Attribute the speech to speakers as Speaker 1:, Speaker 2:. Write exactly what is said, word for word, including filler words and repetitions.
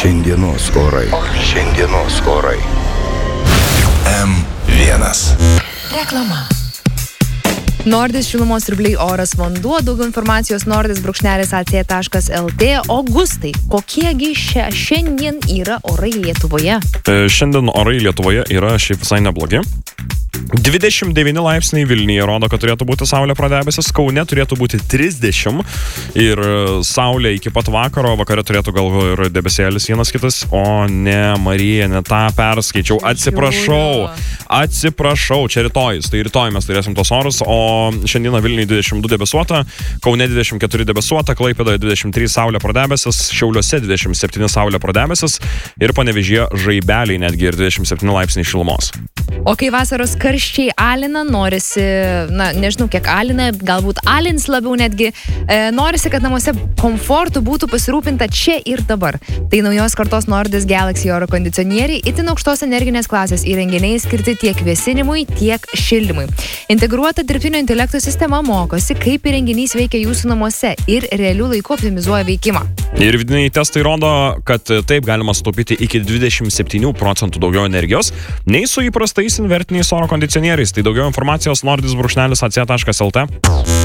Speaker 1: Šiandienos orai. Šiandienos orai.
Speaker 2: M vienas.
Speaker 3: Reklama. Nordis šilumos siurbliai, oras, vanduo. Daugiau informacijos nordis brūkšnelis a c taškas l t. Augustai, kokiegi šia, šiandien yra orai Lietuvoje?
Speaker 4: E, šiandien orai Lietuvoje yra šiaip visai neblogi. dvidešimt devyni laipsniai Vilniuje rodo, kad turėtų būti saulė pro debesis, Kaune turėtų būti trisdešimt ir saulė iki pat vakaro, vakare turėtų gal ir debesėlis vienas kitas, o ne Marija, ne tą perskaičiau, atsiprašau, atsiprašau, čia rytojus, tai rytoj mes turėsim tos orus, o šiandieną Vilniuje dvidešimt du debesuota, Kaune dvidešimt keturi debesuota, Klaipėdoje dvidešimt trys saulė pro debesis, Šiauliuose dvidešimt septyni saulė pro debesis ir Panevėžyje žaibeliai netgi ir dvidešimt septyni laipsniai šilumos.
Speaker 3: O kai vasaros karščiai alina, norisi, na, nežinau kiek alina, galbūt alins labiau netgi, e, norisi, kad namuose komfortų būtų pasirūpinta čia ir dabar. Tai naujos kartos Nordis Galaxy oro kondicionieriai, itin aukštos energinės klasės įrenginiai skirti tiek vėsinimui, tiek šildymui. Integruota dirbtinio intelekto sistema mokosi, kaip įrenginys veikia jūsų namuose ir realių laikų optimizuoja veikimą.
Speaker 4: Ir vidiniai testai rodo, kad taip galima sutaupyti iki dvidešimt septyni procentų daugiau energijos, nei su įprastais invertiniais oro kondicionieriais. Tai daugiau informacijos nordis brūkšnelis a c taškas l t.